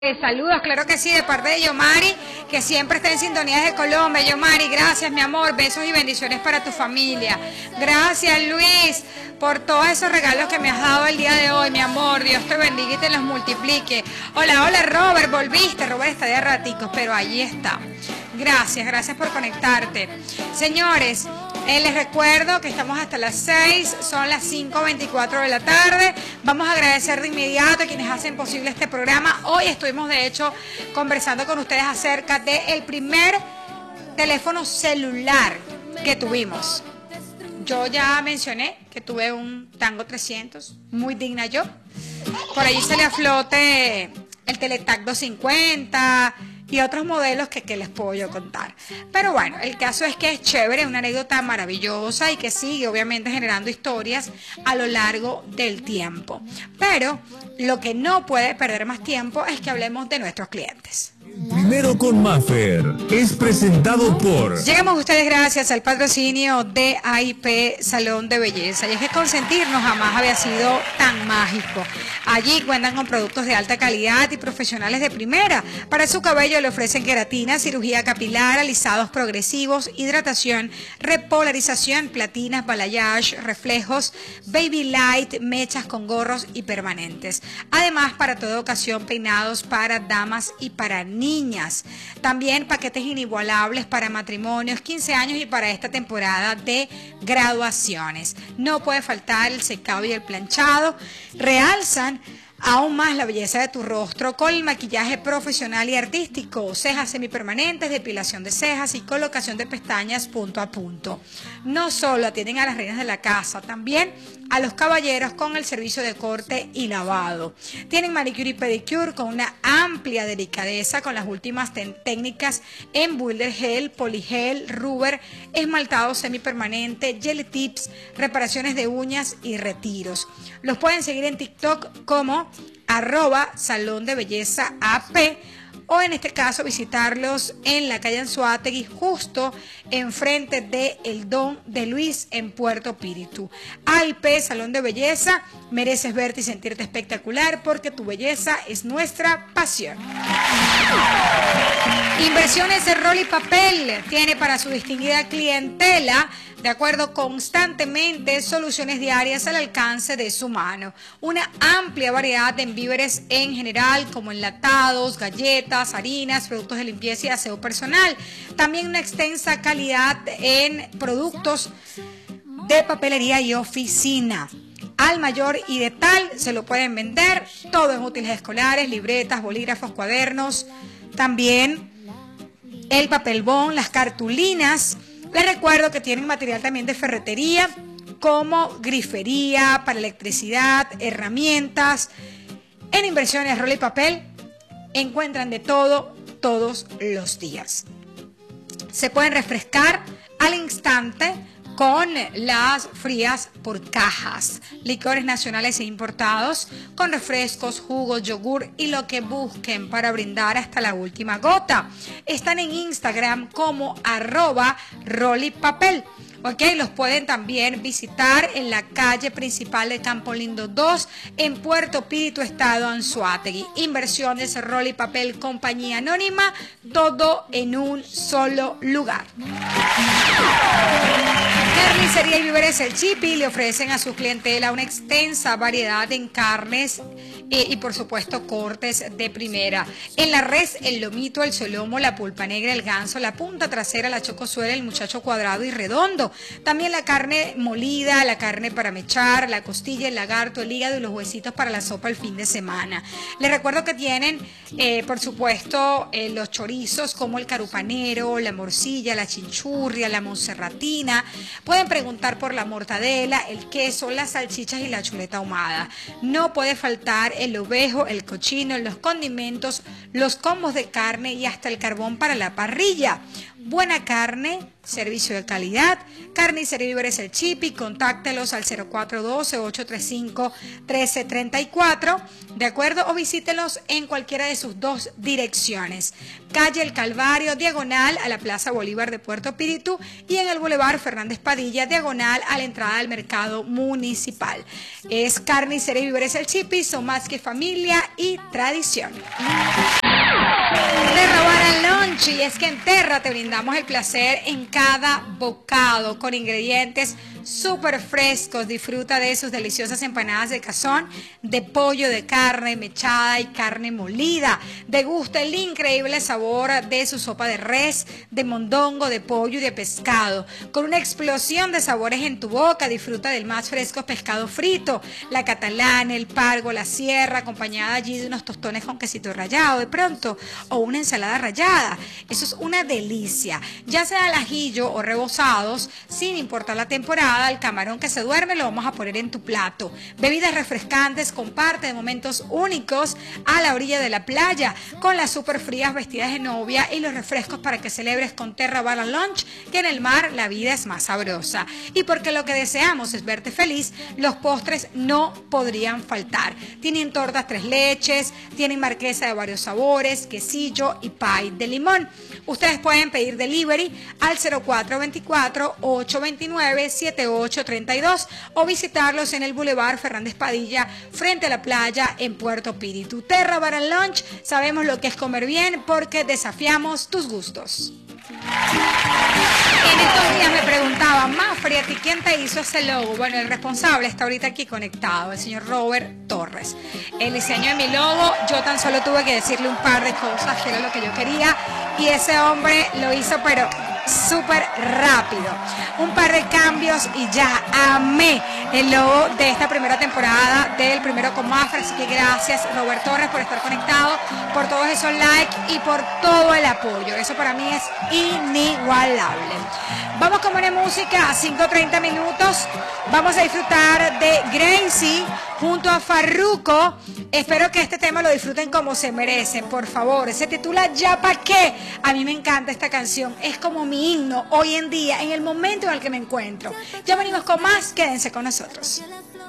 Saludos, claro que sí, de parte de Yomari, que siempre está en sintonía de Colombia. Yomari, gracias, mi amor, besos y bendiciones para tu familia. Gracias, Luis, por todos esos regalos que me has dado el día de hoy, mi amor. Dios te bendiga y te los multiplique. Hola, hola, Robert, volviste. Robert está de raticos, pero allí está. Gracias, gracias por conectarte. Señores, les recuerdo que estamos hasta las 6, son las 5:24 de la tarde. Vamos a agradecer de inmediato a quienes hacen posible este programa. Hoy estuvimos, de hecho, conversando con ustedes acerca del primer teléfono celular que tuvimos. Yo ya mencioné que tuve un Tango 300, muy digna yo. Por allí sale a flote el Teletac 250 y otros modelos que les puedo yo contar. Pero bueno, el caso es que es chévere, una anécdota maravillosa y que sigue obviamente generando historias a lo largo del tiempo. Pero lo que no puede perder más tiempo es que hablemos de nuestros clientes. Primero con Maffer es presentado por... Llegamos a ustedes gracias al patrocinio de AIP Salón de Belleza. Y es que consentirnos jamás había sido tan mágico. Allí cuentan con productos de alta calidad y profesionales de primera. Para su cabello le ofrecen queratina, cirugía capilar, alisados progresivos, hidratación, repolarización, platinas, balayage, reflejos, baby light, mechas con gorros y permanentes. Además, para toda ocasión, peinados para damas y para niñas. También paquetes inigualables para matrimonios, 15 años y para esta temporada de graduaciones. No puede faltar el secado y el planchado. Realzan aún más la belleza de tu rostro con el maquillaje profesional y artístico, cejas semipermanentes, depilación de cejas y colocación de pestañas punto a punto. No solo atienden a las reinas de la casa, también a los caballeros con el servicio de corte y lavado. Tienen manicure y pedicure con una amplia delicadeza con las últimas técnicas en Builder Gel, Poligel, Rubber, esmaltado semipermanente, Jelly Tips, reparaciones de uñas y retiros. Los pueden seguir en TikTok como @Salón de Belleza AP, o en este caso visitarlos en la calle Anzoátegui, justo enfrente de El Don de Luis en Puerto Píritu. AIP Salón de Belleza, mereces verte y sentirte espectacular porque tu belleza es nuestra pasión. Inversiones de Rol y Papel tiene para su distinguida clientela, de acuerdo, constantemente soluciones diarias al alcance de su mano. Una amplia variedad de víveres en general, como enlatados, galletas, harinas, productos de limpieza y aseo personal. También una extensa calidad en productos de papelería y oficina. Al mayor y de tal se lo pueden vender, todo en útiles escolares, libretas, bolígrafos, cuadernos, también el papel bond, las cartulinas. Les recuerdo que tienen material también de ferretería, como grifería, para electricidad, herramientas. En Inversiones Rol y Papel encuentran de todo, todos los días. Se pueden refrescar al instante con las frías por cajas, licores nacionales e importados, con refrescos, jugos, yogur y lo que busquen para brindar hasta la última gota. Están en Instagram como @rolipapel. Ok, los pueden también visitar en la calle principal de Campo Lindo 2, en Puerto Píritu, estado Anzoátegui. Inversiones, Rol y Papel, compañía anónima, todo en un solo lugar. Carnicería y Víveres El Chipi le ofrecen a su clientela una extensa variedad en carnes y por supuesto cortes de primera. En la res, el lomito, el solomo, la pulpa negra, el ganso, la punta trasera, la chocosuela, el muchacho cuadrado y redondo. También la carne molida, la carne para mechar, la costilla, el lagarto, el hígado y los huesitos para la sopa el fin de semana. Les recuerdo que tienen, por supuesto, los chorizos como el carupanero, la morcilla, la chinchurria, la monserratina. Pueden preguntar por la mortadela, el queso, las salchichas y la chuleta ahumada. No puede faltar el ovejo, el cochino, los condimentos, los combos de carne y hasta el carbón para la parrilla. buena carne, servicio de calidad. Carnicería y Víveres El Chipi, contáctelos al 0412-835-1334, ¿de acuerdo? O visítelos en cualquiera de sus dos direcciones. Calle El Calvario, diagonal a la Plaza Bolívar de Puerto Píritu, y en el Boulevard Fernández Padilla, diagonal a la entrada del mercado municipal. Es Carnicería y Víveres El Chipi, son más que familia y tradición. Terra Bar and Lunch, y es que en Terra te brindamos el placer en cada bocado con ingredientes súper frescos. Disfruta de sus deliciosas empanadas de cazón, de pollo, de carne mechada y carne molida. Degusta el increíble sabor de su sopa de res, de mondongo, de pollo y de pescado. Con una explosión de sabores en tu boca, disfruta del más fresco pescado frito, la catalana, el pargo, la sierra, acompañada allí de unos tostones con quesito rallado de pronto, o una ensalada rallada. Eso es una delicia, ya sea al ajillo o rebozados, sin importar la temporada. El camarón que se duerme lo vamos a poner en tu plato. Bebidas refrescantes, comparte de momentos únicos a la orilla de la playa, con las súper frías vestidas de novia y los refrescos para que celebres con Terra Bar and Lunch, que en el mar la vida es más sabrosa. Y porque lo que deseamos es verte feliz, los postres no podrían faltar. Tienen tortas tres leches, tienen marquesa de varios sabores, quesillo y pie de limón. Ustedes pueden pedir delivery al 0424-829-7832 o visitarlos en el Boulevard Fernández Padilla, frente a la playa en Puerto Píritu. Terra Bar and Lunch, sabemos lo que es comer bien porque desafiamos tus gustos. En estos días me preguntaban, Mafre, ¿a ti quién te hizo ese logo? Bueno, el responsable está ahorita aquí conectado, el señor Robert Torres. El diseño de mi logo, yo tan solo tuve que decirle un par de cosas, que era lo que yo quería, y ese hombre lo hizo, pero súper rápido. Un par de cambios y ya amé el logo de esta primera temporada del Primero con Mafre. Así que gracias, Robert Torres, por estar conectado, por todos esos likes y por todo el apoyo. Eso para mí es inigualable. Vamos con buena música, a 5:30 minutos. Vamos a disfrutar de Gracie junto a Farruko. Espero que este tema lo disfruten como se merecen, por favor. Se titula Ya Pa' Qué. A mí me encanta esta canción. Es como mi himno hoy en día, en el momento en el que me encuentro. Ya venimos con más. Quédense con nosotros.